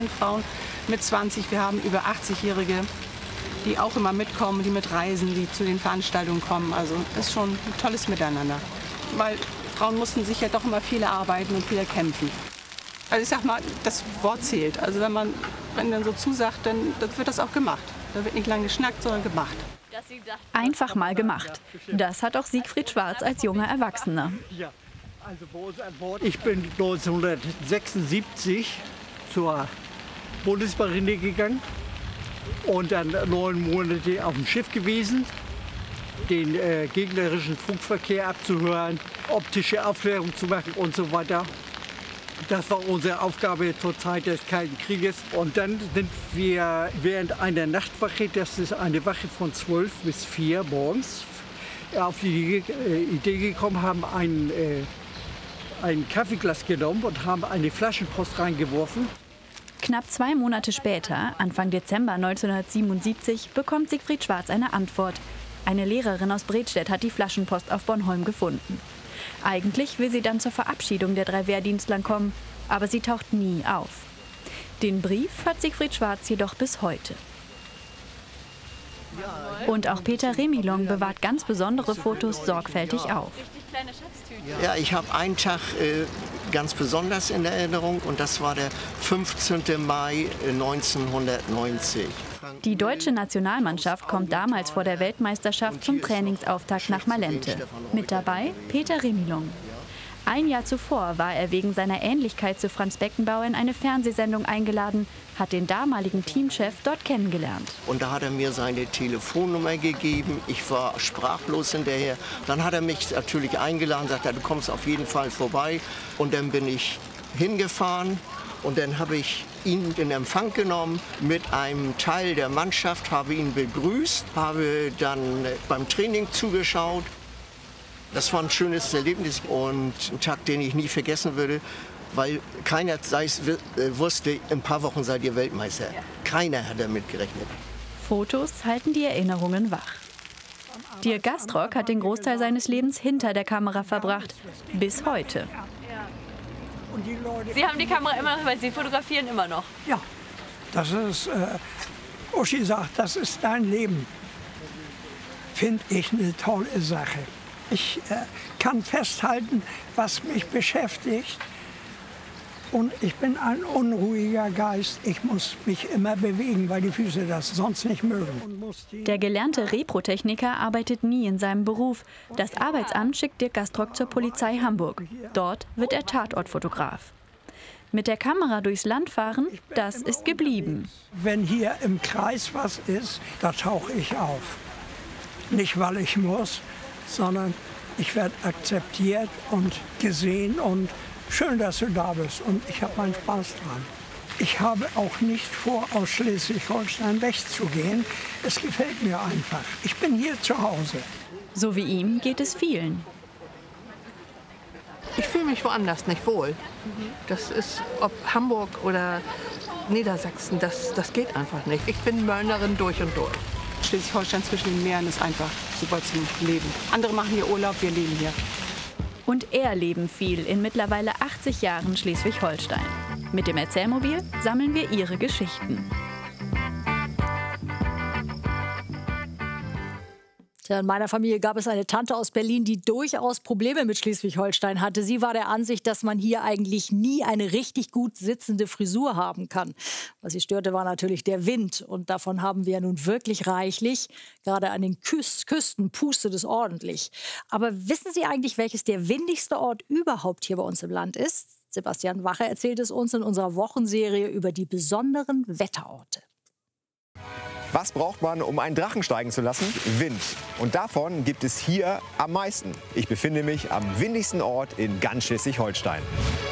Frauen mit 20, wir haben über 80-Jährige, die auch immer mitkommen, die mitreisen, die zu den Veranstaltungen kommen. Also das ist schon ein tolles Miteinander. Weil Frauen mussten sich ja doch immer viel erarbeiten und viel erkämpfen. Also ich sag mal, das Wort zählt. Also wenn man so zusagt, dann wird das auch gemacht. Da wird nicht lange geschnackt, sondern gemacht. Einfach mal gemacht. Das hat auch Siegfried Schwarz als junger Erwachsener. Ich bin 1976 zur Bundesmarine gegangen und dann 9 Monate auf dem Schiff gewesen, den gegnerischen Funkverkehr abzuhören, optische Aufklärung zu machen und so weiter. Das war unsere Aufgabe zur Zeit des Kalten Krieges. Und dann sind wir während einer Nachtwache, das ist eine Wache von 12 bis 4 morgens, auf die Idee gekommen, haben ein Kaffeeglas genommen und haben eine Flaschenpost reingeworfen. Knapp 2 Monate später, Anfang Dezember 1977, bekommt Siegfried Schwarz eine Antwort. Eine Lehrerin aus Bredstedt hat die Flaschenpost auf Bornholm gefunden. Eigentlich will sie dann zur Verabschiedung der 3 Wehrdienstlern kommen, aber sie taucht nie auf. Den Brief hat Siegfried Schwarz jedoch bis heute. Und auch Peter Remilong bewahrt ganz besondere Fotos sorgfältig auf. Ja, ich habe einen Tag ganz besonders in Erinnerung und das war der 15. Mai 1990. Die deutsche Nationalmannschaft kommt damals vor der Weltmeisterschaft zum Trainingsauftakt nach Malente. Mit dabei Peter Remilong. Ein Jahr zuvor war er wegen seiner Ähnlichkeit zu Franz Beckenbauer in eine Fernsehsendung eingeladen, hat den damaligen Teamchef dort kennengelernt. Und da hat er mir seine Telefonnummer gegeben. Ich war sprachlos hinterher. Dann hat er mich natürlich eingeladen, sagte, du kommst auf jeden Fall vorbei. Und dann bin ich hingefahren und dann habe ich ihn in Empfang genommen mit einem Teil der Mannschaft, habe ihn begrüßt, habe dann beim Training zugeschaut. Das war ein schönes Erlebnis und ein Tag, den ich nie vergessen würde, weil keiner wusste, in ein paar Wochen seid ihr Weltmeister. Keiner hat damit gerechnet. Fotos halten die Erinnerungen wach. Dirk Gastrock hat den Großteil seines Lebens hinter der Kamera verbracht, bis heute. Sie haben die Kamera immer noch, weil Sie fotografieren immer noch? Ja, das ist, Uschi sagt, das ist dein Leben. Finde ich eine tolle Sache. Ich kann festhalten, was mich beschäftigt. Und ich bin ein unruhiger Geist. Ich muss mich immer bewegen, weil die Füße das sonst nicht mögen. Der gelernte Reprotechniker arbeitet nie in seinem Beruf. Das Arbeitsamt schickt Dirk Gastrock zur Polizei Hamburg. Dort wird er Tatortfotograf. Mit der Kamera durchs Land fahren, das ist geblieben. Wenn hier im Kreis was ist, da tauche ich auf. Nicht, weil ich muss, sondern ich werde akzeptiert und gesehen und schön, dass du da bist und ich habe meinen Spaß dran. Ich habe auch nicht vor, aus Schleswig-Holstein wegzugehen. Es gefällt mir einfach. Ich bin hier zu Hause. So wie ihm geht es vielen. Ich fühle mich woanders nicht wohl. Das ist, ob Hamburg oder Niedersachsen, das geht einfach nicht. Ich bin Mörnerin durch und durch. Schleswig-Holstein zwischen den Meeren ist einfach super zum Leben. Andere machen hier Urlaub, wir leben hier. Und er leben viel in mittlerweile 80 Jahren Schleswig-Holstein. Mit dem Erzählmobil sammeln wir ihre Geschichten. Tja, in meiner Familie gab es eine Tante aus Berlin, die durchaus Probleme mit Schleswig-Holstein hatte. Sie war der Ansicht, dass man hier eigentlich nie eine richtig gut sitzende Frisur haben kann. Was sie störte, war natürlich der Wind. Und davon haben wir nun wirklich reichlich. Gerade an den Küsten pustet es ordentlich. Aber wissen Sie eigentlich, welches der windigste Ort überhaupt hier bei uns im Land ist? Sebastian Wache erzählt es uns in unserer Wochenserie über die besonderen Wetterorte. Was braucht man, um einen Drachen steigen zu lassen? Wind. Und davon gibt es hier am meisten. Ich befinde mich am windigsten Ort in ganz Schleswig-Holstein.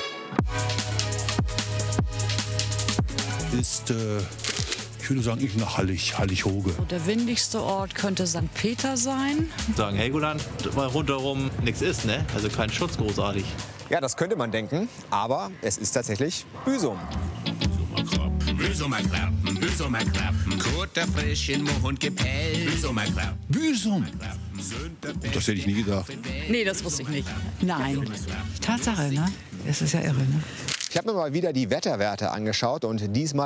Ist, ich würde sagen, ich nach Hallig-Hoge. Der windigste Ort könnte St. Peter sein. Sagen Helgoland, weil rundherum nichts ist, ne? Also kein Schutz großartig. Ja, das könnte man denken, aber es ist tatsächlich Büsum. Büsumer Querpen, Büsumer Querpen, Kutter frisch in Moh und Gepell. Büsumer Querpen. Büsum? Das hätte ich nie gedacht. Nee, das wusste ich nicht. Nein. Tatsache, ne? Das ist ja irre, ne? Ich habe mir mal wieder die Wetterwerte angeschaut und diesmal